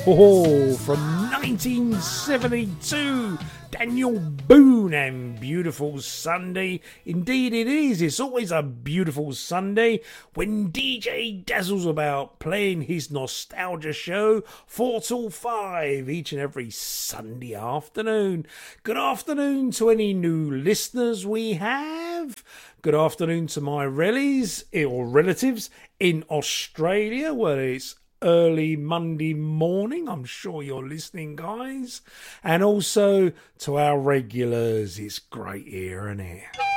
Oh, from 1972, Daniel Boone and Beautiful Sunday. Indeed it is. It's always a beautiful Sunday when DJ dazzles about playing his nostalgia show 4 till 5 each and every Sunday afternoon. Good afternoon to any new listeners we have. Good afternoon to my relatives in Australia, where it's early Monday morning. I'm sure you're listening, guys. And also to our regulars. It's great here, isn't it?